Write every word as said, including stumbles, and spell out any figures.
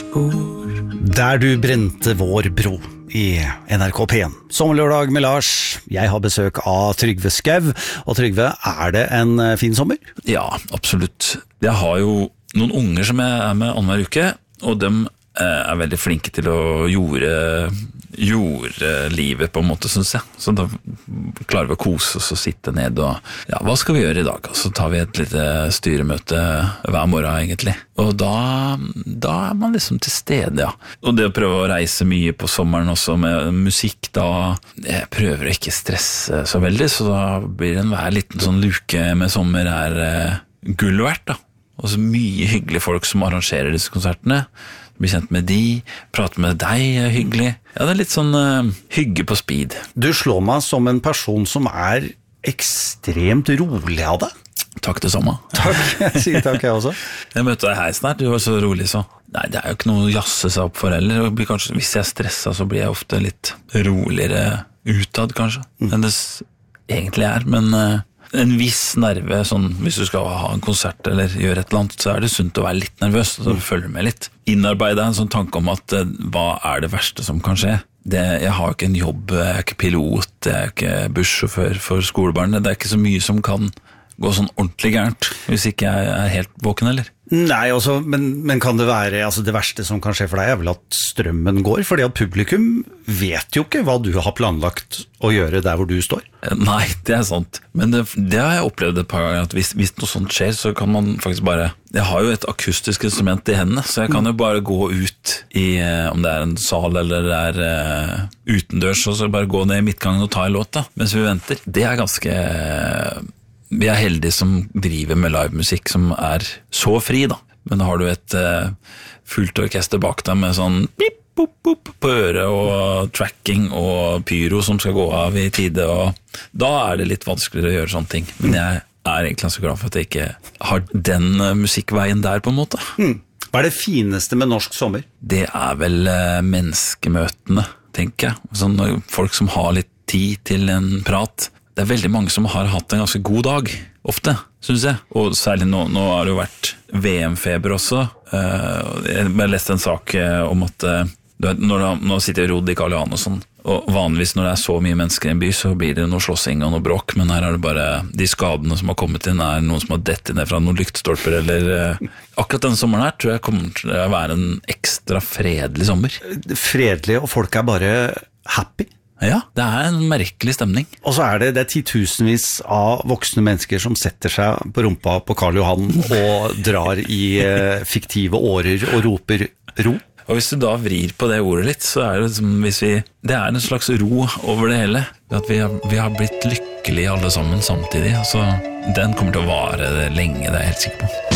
Der du brente vår bro i N R K P en. Sommerlørdag med Lars. Jeg har besøk av Trygve Skau. Og Trygve, er det en fin sommer? Ja, absolutt. Jeg har jo noen unger som jeg er med annenhver uke, og de er veldig flinke til å jorde, jorde livet på en måte, synes jeg. Så da klarer vi å kose oss og sitte ned og, ja, hva skal vi gjøre i dag? Og så tar vi et lite styremøte hver morgen egentlig. Og da, da er man liksom til stede, ja. Og det å prøve å reise mye på sommeren også med musikk, da jeg prøver å ikke stresse så veldig, så da blir det en hver liten sånn luke med sommer er eh, gull verdt, da. Og så mye hyggelige folk som arrangerer disse konsertene. Bli kjent med de, prate med deg er hyggelig. Ja, det er litt sånn uh, hygge på speed. Du slår meg som en person som er ekstremt rolig av deg. Takk det samme. Takk, jeg sier takk jeg også. Jeg møtte deg her snart, du var så rolig så. Nei, det er jo ikke noe å jasse seg opp for heller. Kanskje, hvis jeg er stresset så blir jeg ofte litt roligere utad kanskje, mm. enn det egentlig er, men... Uh, en viss nerve, sånn, hvis du skal ha en konsert eller gjøre et eller annet, så er det sunt å være litt nervøs, så du følger med litt. Innarbeide en sånn tanke om at hva er det verste som kan skje? Det, jeg har ikke en jobb, jeg er ikke pilot, jeg er ikke bussjåfør for skolebarnet, det er ikke så mye som kan gå sånn ordentlig gærent, hvis ikke jeg er helt våken, eller? Nei, også, men, men kan det være, altså det verste som kan skje for deg er vel at strømmen går, fordi at publikum vet jo ikke hva du har planlagt å gjøre der hvor du står. Nei, det er sant, men det, det har jeg opplevd et par ganger, at hvis, hvis noe sånt skjer, så kan man faktisk bare, jeg har jo et akustisk instrument i hendene, så jeg kan jo bare gå ut i, om det er en sal eller det er uh, utendørs, og så bare gå ned i midtgangen og ta en låt da, mens vi venter. Det er ganske... Vi er heldige som driver med livemusikk som er så fri da. Men da har du et uh, fullt orkester bak deg med sånn pip, pop, pop på øret og tracking og pyro som skal gå av i tide. Og da er det litt vanskeligere å gjøre sånne ting. Men jeg er egentlig så glad for at jeg ikke har den uh, musikkveien der på en måte. Hmm. Hva er det fineste med norsk sommer? Det er vel uh, menneskemøtene, tenker jeg. Sånn, folk som har litt tid til en prat. Det er veldig mange som har hatt en ganske god dag, ofte, synes jeg. Og særlig nå, nå har det jo vært V M-feber også. Jeg har lest en sak om at når, nå sitter jeg rodd i Karl Johan og sånn, og vanligvis når det er så mye mennesker i en by, så blir det noe slåssing og noe bråk, men her er det bare de skadene som har kommet inn, er noen som har dettet ned fra noen lyktstolper, eller akkurat denne sommeren her tror jeg kommer til å være en ekstra fredelig sommer. Fredelig, og folk er bare happy. Ja, det er en merkelig stemning. Og så er det, det er titusenvis av voksne mennesker som setter seg på rumpa på Karl Johan og drar i eh, fiktive årer og roper ro. Og hvis du da vrir på det ordet litt, så er det som hvis vi... Det er en slags ro over det hele. At vi har, vi har blitt lykkelige alle sammen samtidig. Altså, den kommer til å vare lenge, det er jeg helt sikker på.